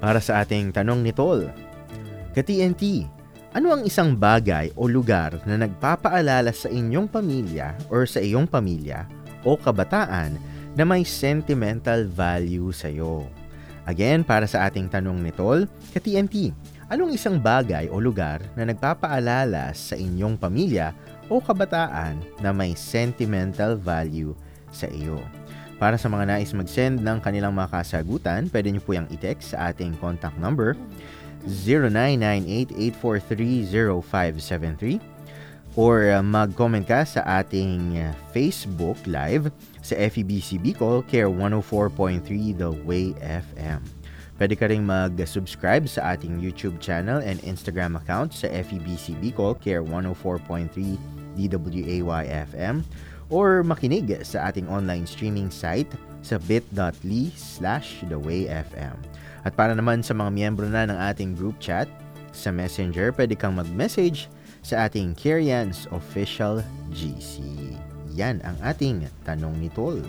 Para sa ating tanong ni Tol, ka-TNT, ano ang isang bagay o lugar na nagpapaalala sa inyong pamilya or sa iyong pamilya o kabataan na may sentimental value sa iyo? Again, para sa ating tanong ni Tol, ka-TNT, anong isang bagay o lugar na nagpapaalala sa inyong pamilya o kabataan na may sentimental value sa iyo? Para sa mga nais mag-send ng kanilang mga kasagutan, pwede niyo po yung i-text sa ating contact number 0998-843-0573 or mag-comment ka sa ating Facebook Live sa FEBC Bicol, Care 104.3 The Way FM. Pwede ka rin mag-subscribe sa ating YouTube channel and Instagram account sa FEBC Bicol, Care 104.3 DWAY FM or makinig sa ating online streaming site sa bit.ly/thewayfm. At para naman sa mga miyembro na ng ating group chat sa Messenger, pwede kang mag-message sa ating Kerian's Official GC. Yan ang ating tanong ni Tol.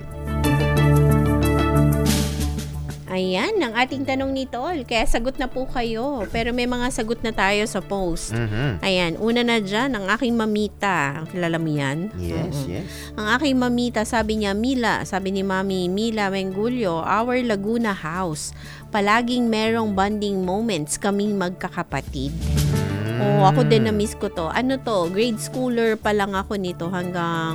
Ayan, ang ating tanong ni Tol. Kaya sagot na po kayo. Pero may mga sagot na tayo sa post. Ayan, una na dyan, ang aking mamita. Kilala mo yan? Yes, yes. Ang aking mamita, sabi niya, Mila, sabi ni Mami, Mila Mengulyo, our Laguna house. Palaging merong bonding moments kaming magkakapatid. Ako din na-miss ko to. Ano to, grade schooler pa lang ako nito hanggang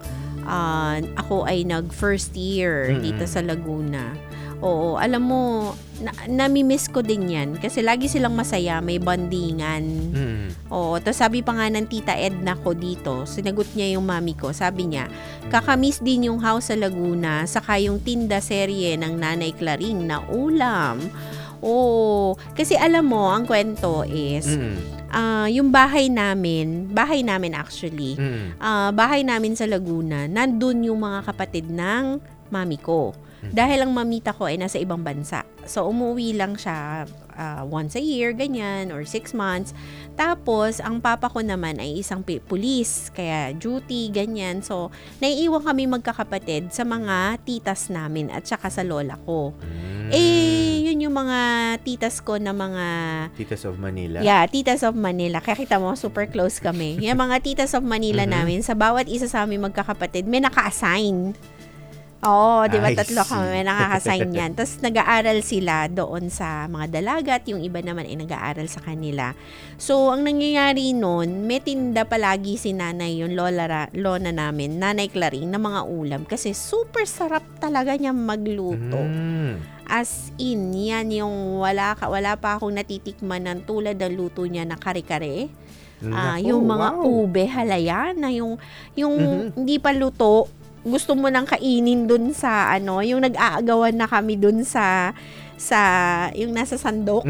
ako ay nag-first year dito sa Laguna. Oo, alam mo, nami-miss ko din yan. Kasi lagi silang masaya, may bondingan. Oo, tapos sabi pa nga ng tita Edna ko dito, sinagot niya yung mami ko, sabi niya, kakamiss din yung house sa Laguna, saka yung tinda serye ng Nanay Claring na ulam. Oo, kasi alam mo, ang kwento is, yung bahay namin actually, bahay namin sa Laguna, nandun yung mga kapatid ng mami ko. Dahil ang mamita ko ay nasa ibang bansa. So, umuwi lang siya once a year, ganyan, or 6 months. Tapos, ang papa ko naman ay isang pulis, kaya duty, ganyan. So, naiiwan kami magkakapatid sa mga titas namin at saka sa lola ko. Yun yung mga titas ko na mga... Titas of Manila? Yeah, titas of Manila. Kaya kita mo, super close kami. Yung mga titas of Manila namin, sa bawat isa sa aming magkakapatid, may naka-assign. Oo, di ba tatlo kami nakaka-assign yan. Tapos nag-aaral sila doon sa mga dalagat, yung iba naman ay nag-aaral sa kanila. So, ang nangyayari noon, may tinda palagi si nanay, yung lola namin, Nanay Claring, na mga ulam. Kasi super sarap talaga niya magluto. As in, yan yung wala pa akong natitikman ng tulad ng luto niya na kare-kare. Yung mga ube, halaya na yung hindi pa luto, gusto mo nang kainin dun sa yung nag-aagawan na kami dun sa yung nasa sandok.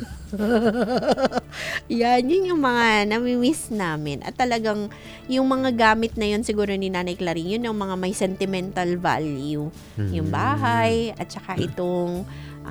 Yun yung mga nami-miss namin. At talagang yung mga gamit na yun siguro ni Nanay Claring, yun yung mga may sentimental value. Yung bahay at saka itong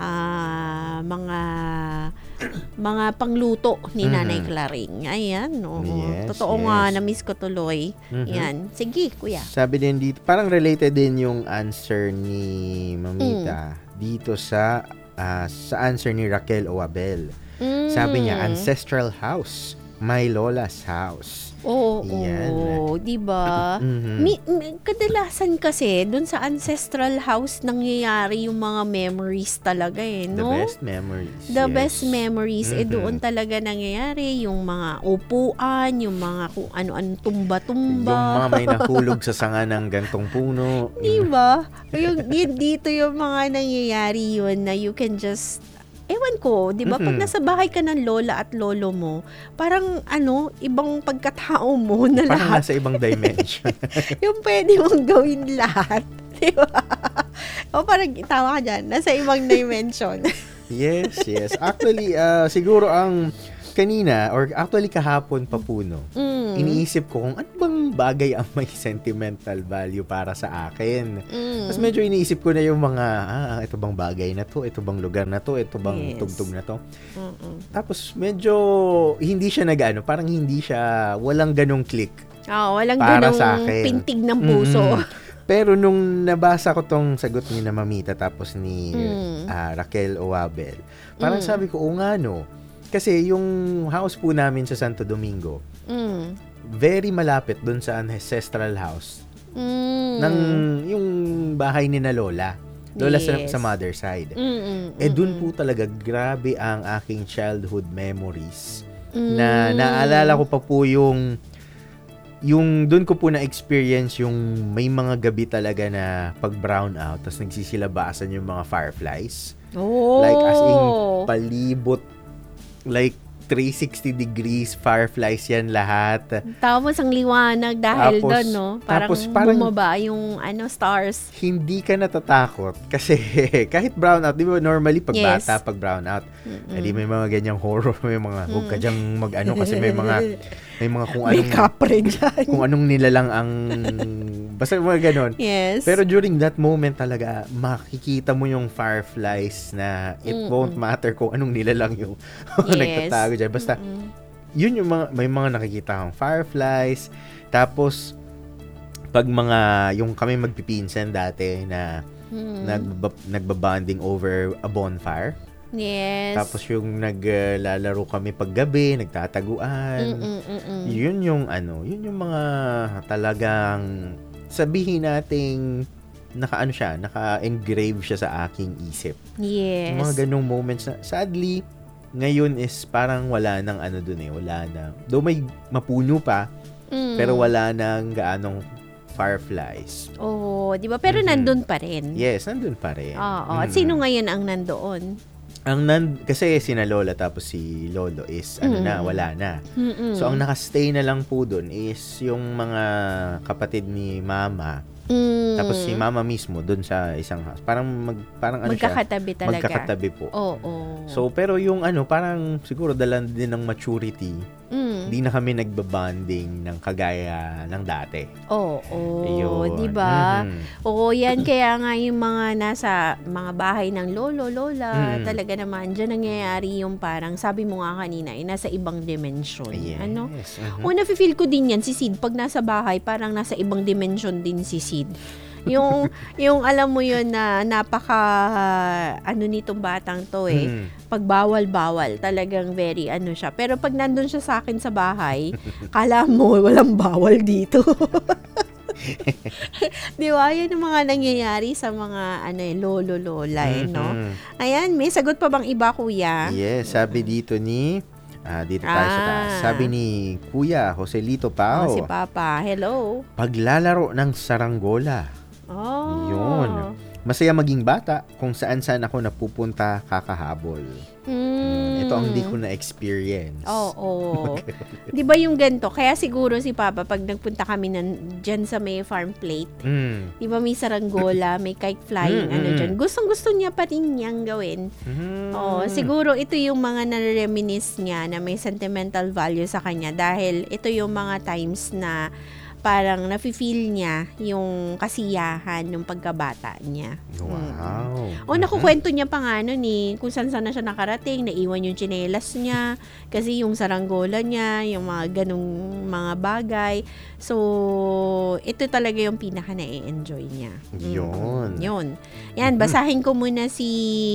mga pangluto ni Nanay Claring. Ayan, Yes, totoo nga, na-miss ko tuloy. Yan. Sige, kuya. Sabi din dito, parang related din yung answer ni Mamita dito sa answer ni Raquel Oabel. Sabi niya, ancestral house, my lola's house. Oo, di ba? Kadalasan kasi doon sa ancestral house nangyayari yung mga memories talaga no? The best memories. The best memories doon talaga nangyayari yung mga upuan, yung mga kung ano-ano tumba-tumba. Yung mga may nahulog sa sanga ng gantong puno. Di ba? Dito yung mga nangyayari yun na you can just ewan ko, di ba? Pag nasa bahay ka ng lola at lolo mo, parang ibang pagkatao mo na parang lahat. nasa ibang dimension. Yung pwede mong gawin lahat. Di ba? O parang tawa ka dyan, nasa ibang dimension. Yes. Actually, siguro ang kanina, or actually kahapon pa po, iniisip ko kung ano bang bagay ang may sentimental value para sa akin. Tapos medyo iniisip ko na yung mga, ito bang bagay na to, ito bang lugar na to, ito bang tugtog na to. Tapos medyo hindi siya walang ganong click. Walang para ganong sa akin. pintig ng puso. Pero nung nabasa ko tong sagot ni na Mamita tapos ni Raquel Oabel, parang sabi ko, o nga no. Kasi yung house po namin sa Santo Domingo, very malapit dun sa ancestral house ng yung bahay ni na Lola. Lola sa mother side. Dun po talaga, grabe ang aking childhood memories. Na naalala ko pa po yung dun ko po na-experience yung may mga gabi talaga na pag brown out, tapos nagsisilabasan yung mga fireflies. Like as in palibot, like 360 degrees fireflies yan lahat. Tapos ang liwanag dahil doon, no? Parang bumaba yung stars. Hindi ka natatakot kasi kahit brown out, di ba normally pag bata, pag brown out, hindi may mga ganyang horror, may mga huwag ka dyang mag-ano kasi may mga kung anong may kapre dyan. Kung anong nilalang ang basta mga ganon. Yes. Pero during that moment talaga, makikita mo yung fireflies na it won't matter kung anong nilalang yung nagtatago dyan. Basta, yun yung may mga nakikita kang fireflies. Tapos, pag yung kami magpipinsan dati na nagbabonding over a bonfire. Yes. Tapos yung naglalaro kami paggabi, nagtataguan. Yun yung mga talagang sabihin nating naka-engrave siya sa aking isip. Yes. Yung mga ganung moments na sadly ngayon is parang wala nang wala na. Though may mapuno pa, pero wala nang gaanong fireflies. Oh, 'di ba? Pero nandun pa rin. Yes, nandun pa rin. Oo. At sino ngayon ang nandoon? Kasi sina Lola tapos si Lolo is wala na. So ang nakastay na lang po doon is yung mga kapatid ni Mama. Tapos si Mama mismo doon sa isang house. Parang magkakatabi talaga. Magkakatabi po. Oo. So pero yung parang siguro dala din ng maturity. Hindi na kami nagbabanding ng kagaya ng dati. Oo. 'Di ba? Oo, yan kaya nga yung mga nasa mga bahay ng lolo, lola, talaga naman diyan nangyayari yung parang sabi mo nga kanina, nasa ibang dimension. Yes. Nafe-feel ko din yan si Sid pag nasa bahay, parang nasa ibang dimension din si Sid. Yung alam mo yun na napaka nitong batang to pag bawal talagang very siya, pero pag nandun siya sa akin sa bahay kala mo walang bawal dito. Di ba? Yan ang mga nangyayari sa mga lolo lola no? Ayan, may sagot pa bang iba, kuya? Yes, sabi dito dito tayo sa taas. Sabi ni Kuya Joselito Pao. Si Papa. Hello. Paglalaro ng saranggola. Yun. Masaya maging bata kung saan-saan ako napupunta kakahabol. Ito ang di ko na-experience. Oo. Di ba yung ganito? Kaya siguro si Papa, pag nagpunta kami dyan sa may farm plate, di ba may saranggola, may kite flying, dyan. Gustong-gusto niya pa rin niyang gawin. Siguro ito yung mga nare-reminisce niya na may sentimental value sa kanya dahil ito yung mga times na parang nafe-feel niya yung kasiyahan ng pagkabata niya. Wow. Nakukwento niya pa nga kung saan na siya nakarating, naiwan yung tsinelas niya, kasi yung saranggola niya, yung mga ganong mga bagay. So, ito talaga yung pinaka na-enjoy niya. Yun. Yan, basahin ko muna si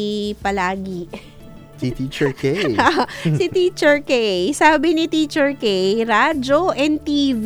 Palagi. Si Teacher K. Si Teacher K. Sabi ni Teacher K, radyo and TV.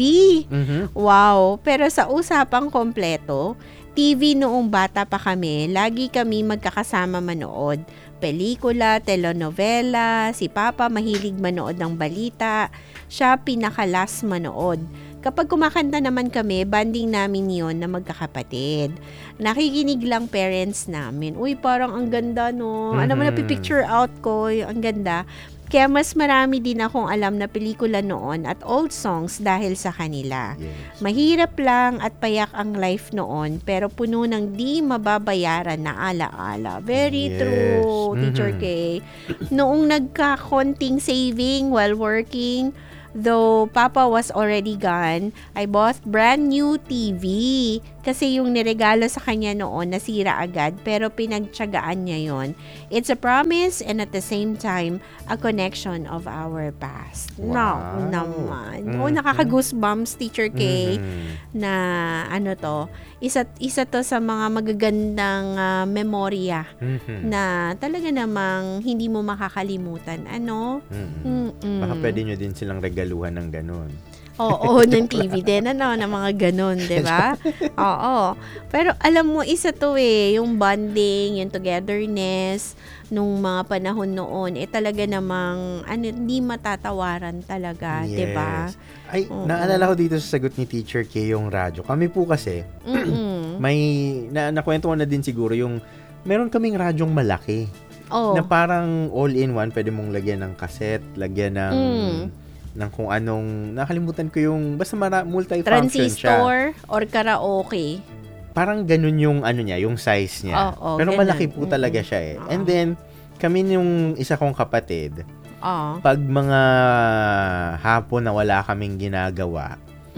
Wow. Pero sa usapang kompleto, TV noong bata pa kami, lagi kami magkakasama manood. Pelikula, telenovela, si Papa mahilig manood ng balita, siya pinakalas manood. Kapag kumakanta naman kami, banding namin yon na magkakapatid. Nakikinig lang parents namin. Uy, parang ang ganda, no? Alam mo, napipicture out ko, ang ganda. Kaya mas marami din akong alam na pelikula noon at old songs dahil sa kanila. Yes. Mahirap lang at payak ang life noon, pero puno ng di mababayaran na alaala. Very true, Teacher K. Noong nagkakonting saving while working, though Papa was already gone, I bought brand new TV. Kasi yung niregalo sa kanya noon, nasira agad, pero pinagtiyagaan niya yon. It's a promise and at the same time, a connection of our past. No, Wow. naman. Nakaka-goosebumps, Teacher K, na ano to, isa to sa mga magagandang memorya na talaga namang hindi mo makakalimutan. Ano? Baka pwede nyo din silang regaluhan ng ganun. Oo, ng TV din, ng mga ganun, di ba? Oo. Pero alam mo, isa to yung bonding, yung togetherness, nung mga panahon noon, talaga namang, hindi matatawaran talaga, di ba? Ay, naalala ko dito sa sagot ni Teacher K yung radyo. Kami po kasi, may, nakwento ko na din siguro yung, meron kaming radyong malaki. Na parang all-in-one, pwede mong lagyan ng cassette, lagyan ng kung anong, nakalimutan ko yung, basta multi-function siya. Transistor or karaoke. Parang ganun yung niya, yung size niya. Pero ganun. Malaki po talaga siya And then, kami yung isa kong kapatid, pag mga hapon na wala kaming ginagawa,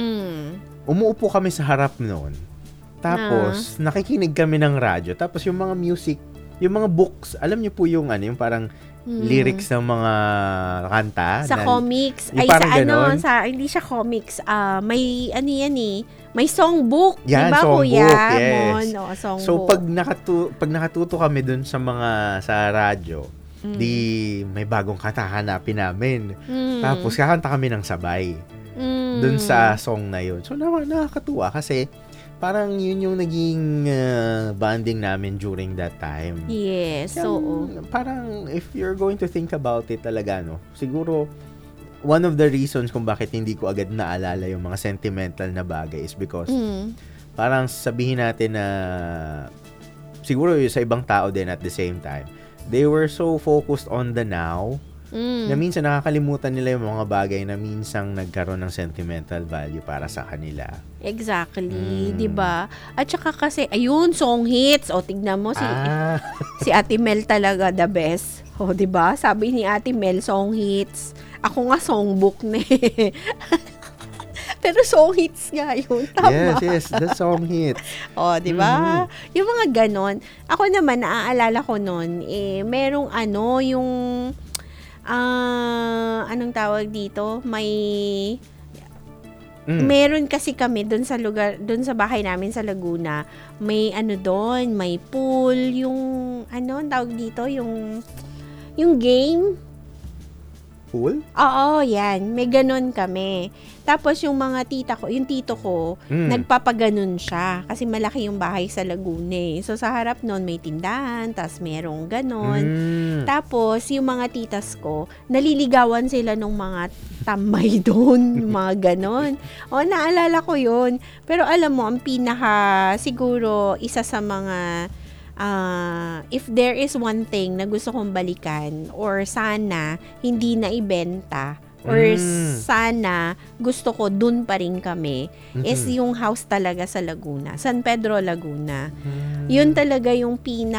umuupo kami sa harap noon. Tapos, nakikinig kami ng radyo. Tapos yung mga music, yung mga books, alam niyo po yung yung parang lyrics ng mga kanta. Sa comics. Ay, sa hindi siya comics. May, may songbook. Yan, diba, songbook, kuya? yes. Songbook. So, pag nakatuto kami dun sa radyo, di may bagong kanta hanapin namin. Tapos, kakanta kami ng sabay. Dun sa song na yun. So, nakakatuwa kasi parang yun yung naging bonding namin during that time. Yes. So, parang if you're going to think about it talaga, siguro one of the reasons kung bakit hindi ko agad naalala yung mga sentimental na bagay is because parang sabihin natin na siguro sa ibang tao din at the same time, they were so focused on the now na minsan nakakalimutan nila yung mga bagay na minsang nagkaroon ng sentimental value para sa kanila. Exactly, 'di ba? At saka kasi ayun, song hits. Tignan mo si Ate Mel talaga the best. 'Di ba? Sabi ni Ate Mel, song hits. Ako nga songbook na Pero song hits nga yun. Tama. Yes, the song hits. 'di ba? Yung mga ganon. Ako naman, naaalala ko noon, merong yung anong tawag dito? Meron kasi kami doon sa lugar, doon sa bahay namin sa Laguna. May doon, may pool, yung ang tawag dito, yung game. Pool? Oo, yan. May ganun kami. Tapos yung yung tito ko, nagpapaganon siya. Kasi malaki yung bahay sa Laguna. So sa harap nun may tindahan, tas merong ganon. Tapos yung mga titas ko, naliligawan sila nung mga tambay doon, mga ganon. Naalala ko yun. Pero alam mo, ang siguro, isa sa mga if there is one thing na gusto kong balikan or sana hindi na ibenta or sana gusto ko dun pa rin kami is yung house talaga sa Laguna, San Pedro, Laguna. Yun talaga yung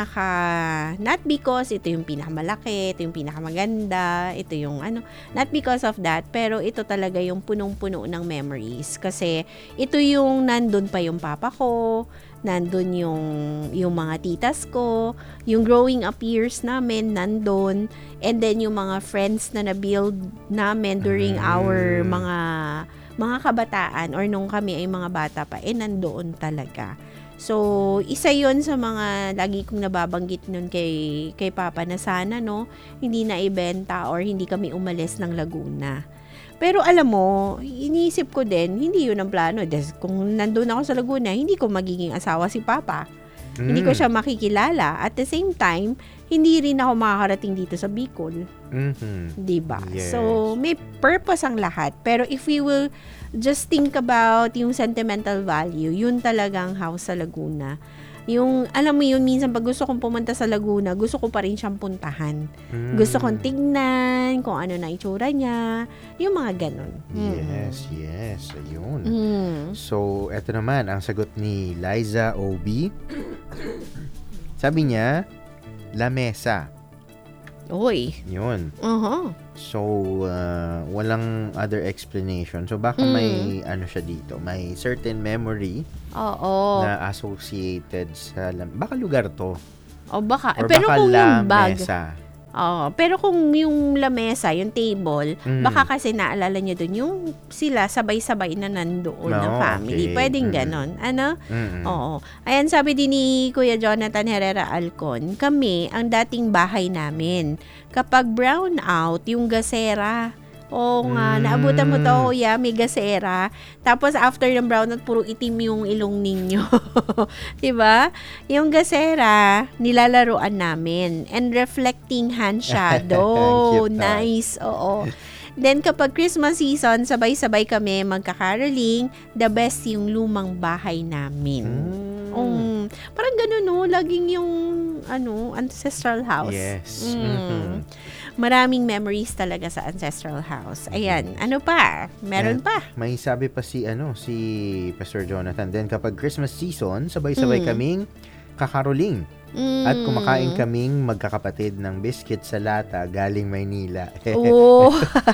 not because ito yung pinakamalaki, ito yung pinakamaganda, ito yung not because of that, pero ito talaga yung punong-puno ng memories kasi ito yung nandun pa yung papa ko, nandun yung mga titas ko, yung growing up years namin nandun, and then yung mga friends na na-build namin during our mga kabataan or nung kami ay mga bata pa, nandoon talaga. So, isa yon sa mga lagi kong nababanggit nun kay Papa na sana hindi na ibenta or hindi kami umalis ng Laguna. Pero alam mo, iniisip ko din, hindi yun ang plano. Kung nandun ako sa Laguna, hindi ko magiging asawa si Papa. Hindi ko siya makikilala. At the same time, hindi rin ako makakarating dito sa Bicol. Diba? Yes. So, may purpose ang lahat. Pero if we will just think about yung sentimental value, yun talagang house sa Laguna. Yung, alam mo yun, minsan pag gusto kong pumunta sa Laguna, gusto ko pa rin siyang puntahan. Gusto kong tignan kung ano na itsura niya. Yung mga ganun. Yes. Ayun. So, eto naman, ang sagot ni Liza OB. Sabi niya, La Mesa. Uy. Yun. So, walang other explanation. So, baka may siya dito. May certain memory Oo. na associated sa baka lugar to O baka, or pero baka kung yung bag, lamesa. pero kung yung lamesa, yung table, Mm. baka kasi naalala nyo dun yung sila sabay-sabay na nandoon ng No, family. okay. Pwedeng ganon. Ano? Mm-mm. Oo. Ayan, sabi din ni Kuya Jonathan Herrera Alcon, kami, ang dating bahay namin, kapag brown out, yung gasera, oo nga, naabutan mo to, Kuya, may gasera. Tapos after ng brownout, puro itim yung ilong ninyo. Diba? Yung gasera, nilalaruan namin. And reflecting hand shadow. Cute naman. Nice, oo. Then kapag Christmas season, sabay-sabay kami magkakaroling. The best yung lumang bahay namin. Parang ganun, no? Laging yung ancestral house. Yes. Maraming memories talaga sa ancestral house. Ayan. Ano pa? Meron pa. May sabi pa si Pastor Jonathan din, kapag Christmas season, sabay-sabay kaming kakaroling at kumakain kaming magkakapatid ng biscuit sa lata galing Maynila. Oh.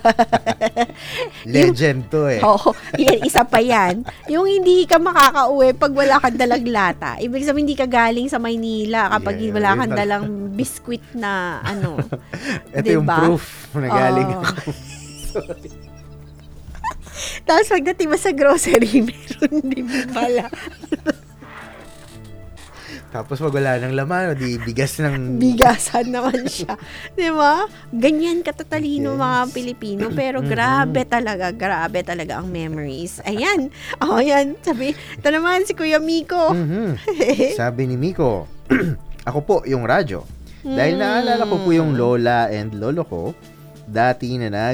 Legend to eh. Oo. Yan, isa pa yan. Yung hindi ka makakauwi pag wala kang dalang lata. Ibig sabihin, hindi ka galing sa Maynila kapag Yeah, wala yun kang talaga. dalang biscuit na Ito diba? yung proof na galing Oo. ako. Tapos pagdating mo sa grocery, meron din pala. Tapos wag wala ng laman, di bigas ng... Bigasan naman siya. Di ba? Ganyan katatalino mga Pilipino. Pero grabe talaga ang memories. Ayan. Ayan. Sabi, ito naman si Kuya Miko. Sabi ni Miko, ako po yung radyo. Dahil naalala ko po yung lola and lolo ko, dati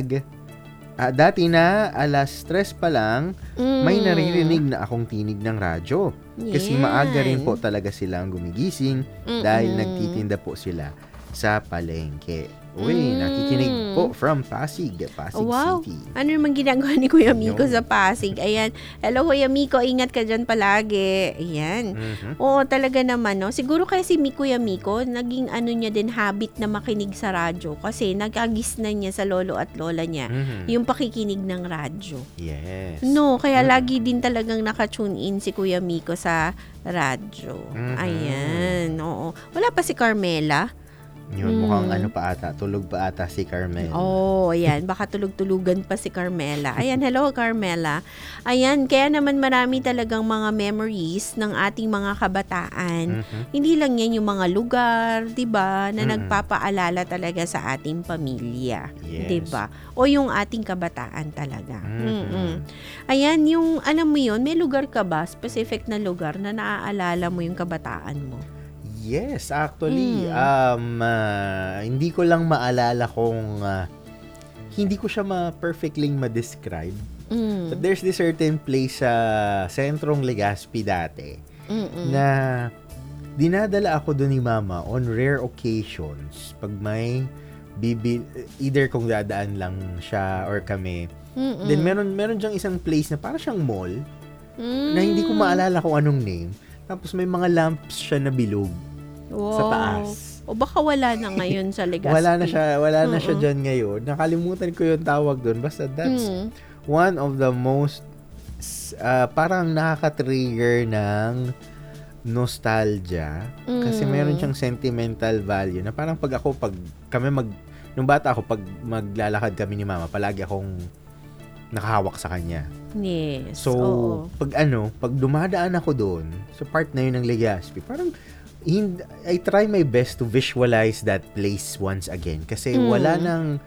na alas 3 pa lang, may naririnig na akong tinig ng radyo. Kasi maaga rin po talaga silang gumigising dahil nagtitinda po sila sa palengke. Uy, nakikinig po from Pasig Wow. City. Ano naman ginagawa ni Kuya Miko Yun. sa Pasig? Ayan. Hello, Kuya Miko. Ingat ka dyan palagi. Ayan. Oo, talaga naman, no? Siguro kasi Kuya Miko, naging niya din habit na makinig sa radyo kasi nagagis na niya sa lolo at lola niya yung pakikinig ng radyo. Yes. No, kaya lagi din talagang naka-tune in si Kuya Miko sa radyo. Ayan, oo. Wala pa si Carmela. Yun, mukhang tulog pa ata si Carmel. Oh, ayan. Baka tulog-tulugan pa si Carmela. Ayan, hello Carmela. Ayan, kaya naman marami talagang mga memories ng ating mga kabataan. Hindi lang yan yung mga lugar, 'di ba, na nagpapaalala talaga sa ating pamilya, Yes. 'di ba? O yung ating kabataan talaga. Ayan, yung alam mo yun, may lugar ka ba, specific na lugar na naaalala mo yung kabataan mo? Yes, actually, hindi ko lang maalala kung hindi ko siya perfectly ma-describe. But there's this certain place sa Sentrong Legazpi dati na dinadala ako doon ni Mama on rare occasions pag may either kung dadaan lang siya or kami. Then meron diyang isang place na parang siyang mall na hindi ko maalala kung anong name. Tapos may mga lamps siya na bilog. Wow. Sa taas. O baka wala na ngayon sa Legazpi. Wala na siya dyan ngayon. Nakalimutan ko yung tawag doon. Basta that's one of the most parang nakaka-trigger ng nostalgia. Kasi meron siyang sentimental value na parang pag nung bata ako, pag maglalakad kami ni Mama, palagi akong nakahawak sa kanya. Yes. So, pag dumadaan ako doon, sa part na yun ng Legazpi, parang I try my best to visualize that place once again kasi wala nang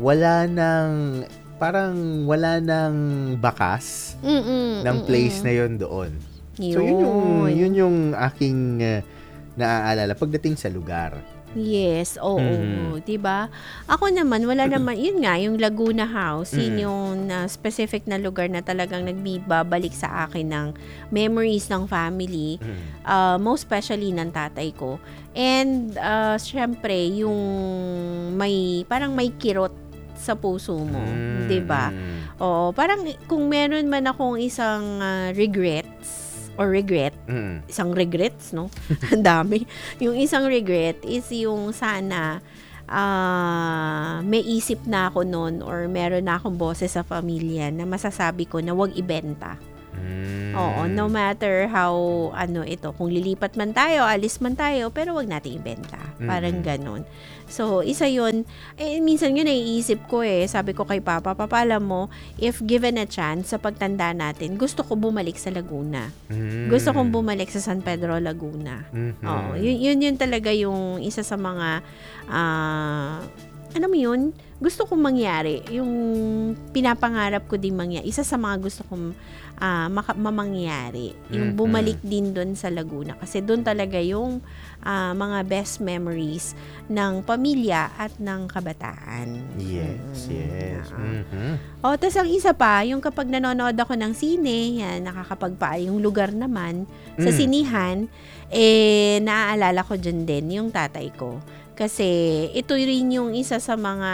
bakas ng place na yun doon. So yun yung aking naaalala pagdating sa lugar. Yes, oo, 'di ba? Ako naman wala naman, yun nga, yung Laguna House, yun yung specific na lugar na talagang nagbibabalik sa akin ng memories ng family, most especially ng tatay ko. And syempre, yung parang may kirot sa puso mo, 'di ba? Oo, parang kung meron man akong isang regrets, isang regrets, no? Ang dami. Yung isang regret is yung sana may isip na ako noon or meron na akong boses sa pamilya na masasabi ko na wag ibenta Oo, no matter how, kung lilipat man tayo, alis man tayo, pero wag natin ibenta. Parang ganon. So, isa yun. Minsan yun naiisip ko sabi ko kay Papa, alam mo, if given a chance sa pagtanda natin, gusto ko bumalik sa Laguna. Gusto kong bumalik sa San Pedro, Laguna. Oo, yun talaga yung isa sa mga, alam mo yun, gusto kong mangyari. Yung pinapangarap ko din mangyari. Isa sa mga gusto kong mamangyari. Yung bumalik din doon sa Laguna. Kasi doon talaga yung mga best memories ng pamilya at ng kabataan. Yes. Tas ang isa pa, yung kapag nanonood ako ng sine, yan, yung lugar naman, sa sinihan, naaalala ko dyan din yung tatay ko. Kasi ito rin yung isa sa mga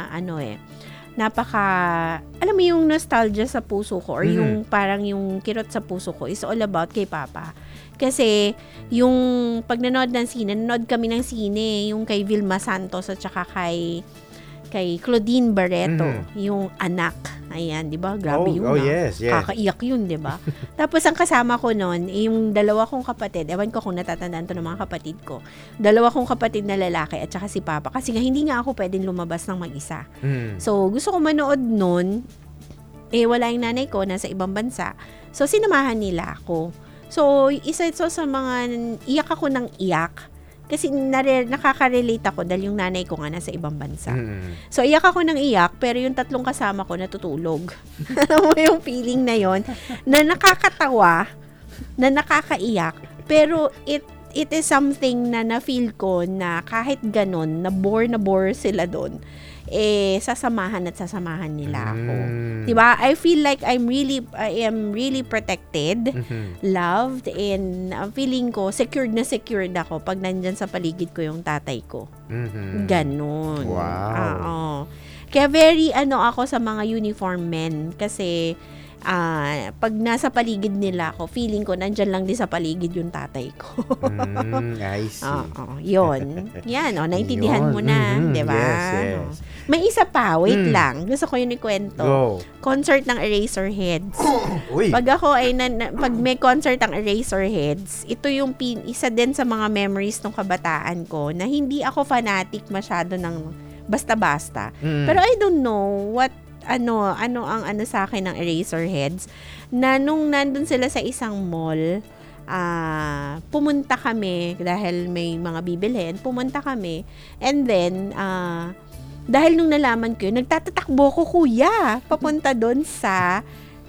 alam mo yung nostalgia sa puso ko or yung parang yung kirot sa puso ko is all about kay Papa. Kasi yung pag nanood kami ng sine, yung kay Vilma Santos at saka kay Claudine Barreto, yung anak. Ayan, 'di ba? Grabe yun. Yes. Kakaiyak yun, 'di ba? Tapos ang kasama ko noon, yung dalawa kong kapatid. Ewan ko kung natatandaan to ng mga kapatid ko. Dalawa kong kapatid na lalaki at saka si Papa kasi nga hindi nga ako pwedeng lumabas ng mag-isa. So, gusto ko manood noon. Wala yung nanay ko, nasa ibang bansa. So, sinamahan nila ako. So, isa ito sa mga iyak ako ng iyak. Kasi nakaka-relate ako dahil yung nanay ko nga nasa ibang bansa. So, iyak ako ng iyak, pero yung tatlong kasama ko natutulog. Alam mo yung feeling na yon na nakakatawa, na nakakaiyak, pero it is something na na-feel ko na kahit ganon, na bore sila doon, sasamahan nila ako. Diba? I feel like I am really protected, loved, and feeling ko, secured ako pag nandyan sa paligid ko yung tatay ko. Ganon. Wow. Oo. Kaya very, ako sa mga uniform men, kasi, pag nasa paligid nila ako, feeling ko nandyan lang din sa paligid yung tatay ko. I see. Yun. Yan, naintindihan mo na, di ba? Yes. May isa pa, wait lang. Gusto ko yun ikwento. Go. Concert ng Eraserheads. Uy. Pag ako pag may concert ng Eraserheads, ito yung isa din sa mga memories ng kabataan ko na hindi ako fanatic masyado ng basta-basta. Pero I don't know what ano ang sa akin ng Eraserheads, na nung nandun sila sa isang mall, pumunta kami dahil may mga bibilhin, pumunta kami, and then dahil nung nalaman ko yun, nagtatatakbo ko, kuya, papunta doon sa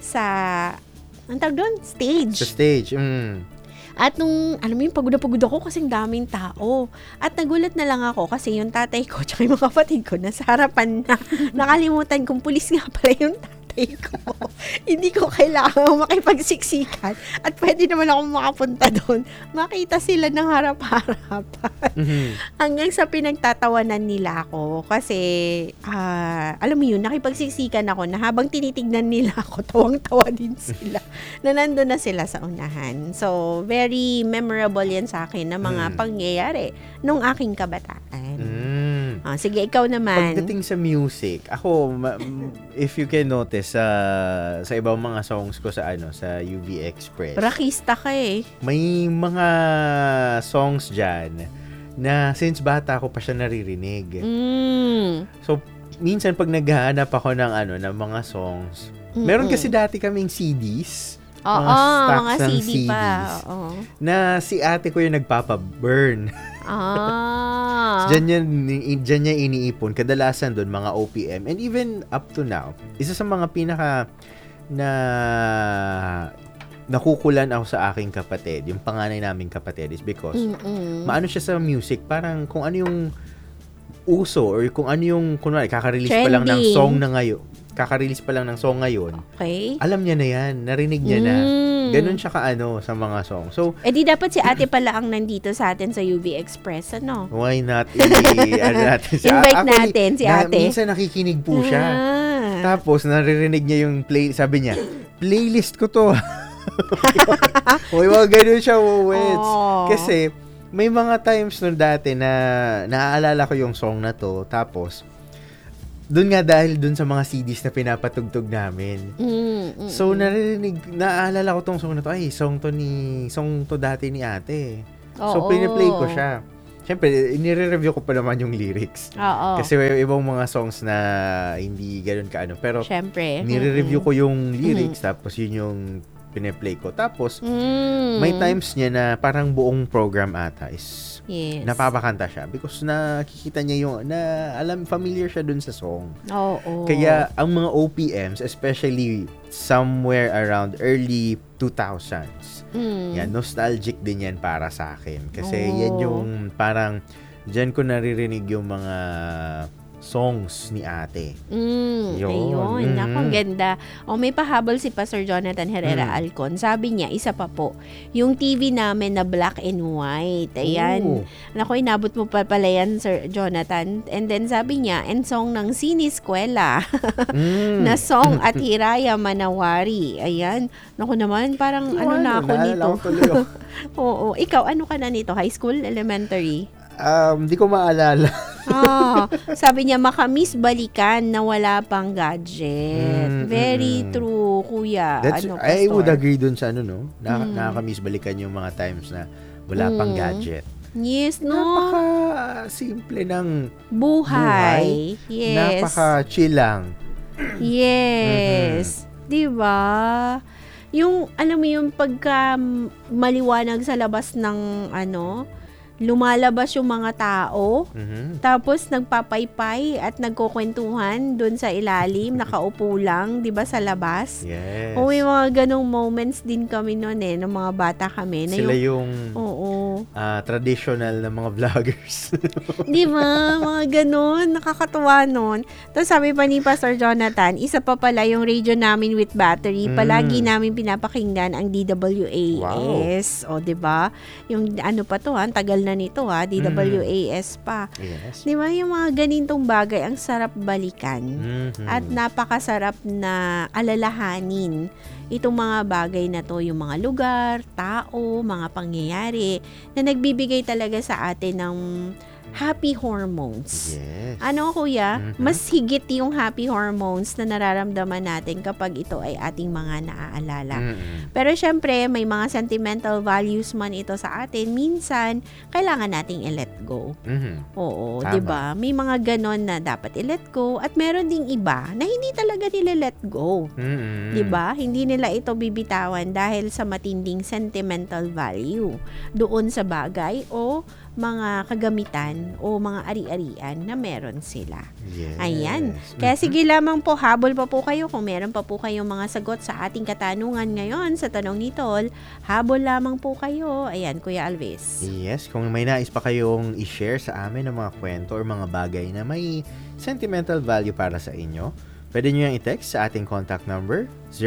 ang tawag doon? Stage. Sa stage. At nung, alam mo yung pagod ako kasi daming tao. At nagulat na lang ako kasi yung tatay ko tsaka yung mga kapatid ko nasa harapan na. Nakalimutan kong pulis nga pala yung tatay ko. Hindi ko kailangan makipagsiksikan. At pwede naman ako makapunta doon. Makita sila ng harap-harapan. Hanggang sa pinagtatawanan nila ako. Kasi, alam mo yun, nakipagsiksikan ako na habang tinitignan nila ako, tawang-tawa din sila. Na nandun na sila sa unahan. So, very memorable yan sa akin na mga pangyayari nung aking kabataan. Sige, ikaw naman. Pagdating sa music, ako, if you can notice, sa ibang mga songs ko sa UV Express. Rockista ka May mga songs dyan na since bata ko pa siya naririnig. So, minsan pag naghahanap ako ng mga songs, meron kasi dati kaming CDs. Mga CD pa. Na si ate ko yung nagpapa-burn. Diyan niya iniipon. Kadalasan doon, mga OPM. And even up to now, isa sa mga pinaka na nakukulan ako sa aking kapatid, yung panganay naming kapatid, is because maano siya sa music, parang kung ano yung uso or kung ano yung, kunwari, kaka-release pa lang ng song ngayon. Okay. Alam niya na yan. Narinig niya na. Ganun siya sa mga song. So, di dapat si ate pala ang nandito sa atin sa UV Express, why not? Natin siya. Invite natin si ate. Minsan nakikinig po siya. Tapos, naririnig niya yung sabi niya, playlist ko to. Huwag ganun siya, Wets. Kasi, may mga times nun dati na naaalala ko yung song na to. Tapos, Doon nga dahil doon sa mga CDs na pinapatugtog namin. So, naaalala ko tong song na to. Ay, song to dati ni ate. So, piniplay ko siya. Siyempre, nire-review ko pa naman yung lyrics. Oo. Kasi may ibang mga songs na hindi ganun kaano. Pero, siyempre, nire-review ko yung lyrics, tapos yun yung piniplay ko. Tapos, may times niya na parang buong program ata is napapakanta siya because nakikita niya yung familiar siya dun sa song. Kaya ang mga OPMs, especially somewhere around early 2000s, yan, nostalgic din yan para sa akin. Kasi yan yung parang dyan ko naririnig yung mga songs ni ate. Ayun. Naku, ang ganda. May pahabol si Pastor Jonathan Herrera Alcon. Sabi niya, isa pa po, yung TV namin na black and white. Ayan. Naku, inabot mo pa pala yan, Sir Jonathan. And then sabi niya, and song ng Siniskwela na song at Hiraya Manawari. Ayan. Naku naman, parang na ako nito. Oo. Ikaw, ano ka na nito? High school? Elementary? Hindi ko maalala. Sabi niya, makamis balikan na wala pang gadget. Very true, kuya. I would agree dun sa nakakamiss balikan yung mga times na wala pang gadget. Yes, no? Napaka-simple ng buhay. Yes. Napaka-chill lang. Yes. Diba? Yung, alam mo yung pagka maliwanag sa labas ng lumalabas yung mga tao, tapos nagpapaypay at nagkukwentuhan doon sa ilalim, nakaupo lang, di ba, sa labas? Yes. May mga ganong moments din kami noon ng mga bata kami. Sila yung traditional na mga vloggers. Di ba? Mga ganon, nakakatuwa nun. Tapos sabi pa ni Pastor Jonathan, isa pa pala yung radio namin with battery, palagi namin pinapakinggan ang DWAS. Wow. Di ba? Yung pa to, tagal na nito DWAS pa. Yes. Di ba yung mga ganitong bagay ang sarap balikan at napakasarap na alalahanin itong mga bagay na to, yung mga lugar, tao, mga pangyayari na nagbibigay talaga sa atin ng happy hormones. Yes. Kuya? Mas higit yung happy hormones na nararamdaman natin kapag ito ay ating mga naaalala. Pero syempre, may mga sentimental values man ito sa atin. Minsan, kailangan nating i-let go. Oo, di ba? May mga ganon na dapat i-let go at meron ding iba na hindi talaga nila let go. Di ba? Hindi nila ito bibitawan dahil sa matinding sentimental value doon sa bagay o mga kagamitan o mga ari-arian na meron sila. Yes. Ayan. Kaya sige lamang po, habol pa po kayo kung meron pa po kayong mga sagot sa ating katanungan ngayon sa Tanong ni Tol. Habol lamang po kayo. Ayan, Kuya Alvis. Yes, kung may nais pa kayong i-share sa amin ng mga kwento or mga bagay na may sentimental value para sa inyo, pwede nyo yung i-text sa ating contact number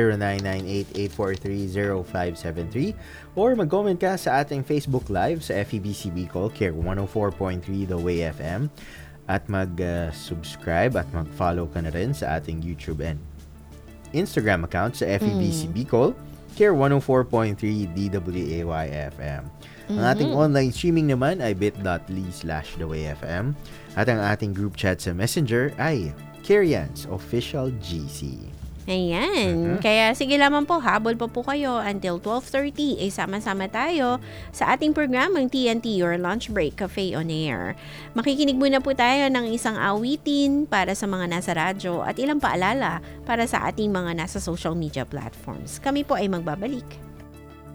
0998-843-0573 or mag-comment ka sa ating Facebook Live sa FEBC Bicol, Care 104.3 The Way FM at mag-subscribe at mag-follow ka na rin sa ating YouTube and Instagram account sa FEBC Bicol, Care 104.3 DWAY FM. Ang ating online streaming naman ay bit.ly/thewayfm at ang ating group chat sa Messenger ay Kerian's Official GC. Ayan. Kaya sige lamang po, habol pa po kayo until 12:30 ay sama-sama tayo sa ating programang TNT Your Lunch Break Cafe on Air. Makikinig muna po tayo ng isang awitin para sa mga nasa radyo at ilang paalala para sa ating mga nasa social media platforms. Kami po ay magbabalik.